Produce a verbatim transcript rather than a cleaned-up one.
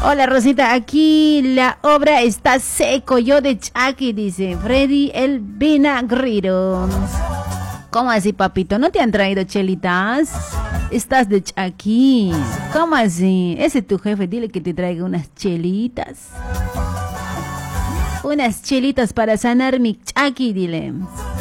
Hola Rosita, aquí la obra está seco, yo de Chucky, dice Freddy el Vinagrero. ¿Cómo así, papito? ¿No te han traído chelitas? Estás de Chucky. ¿Cómo así? Ese es tu jefe, dile que te traiga unas chelitas. Unas chelitas para sanar mi Chucky, dile.